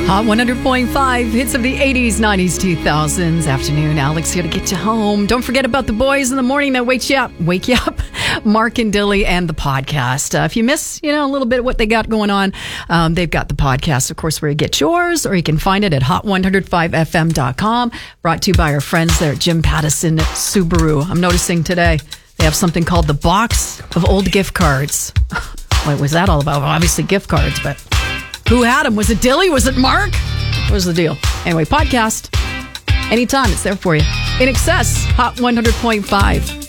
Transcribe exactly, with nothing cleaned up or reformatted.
Hot one hundred point five, hits of the eighties, nineties, two thousands. Afternoon, Alex here to get you home. Don't forget about the boys in the morning that wake you up. Wake you up. Mark and Dilly and the podcast. Uh, if you miss, you know, a little bit of what they got going on, um, they've got the podcast, of course, where you get yours, or you can find it at hot one oh five f m dot com. Brought to you by our friends there at Jim Pattison Subaru. I'm noticing today they have something called the box of old gift cards. What was that all about? Well, obviously gift cards, but who had them? Was it Dilly? Was it Mark? What was the deal? Anyway, podcast. Anytime, it's there for you. In excess, Hot one hundred point five.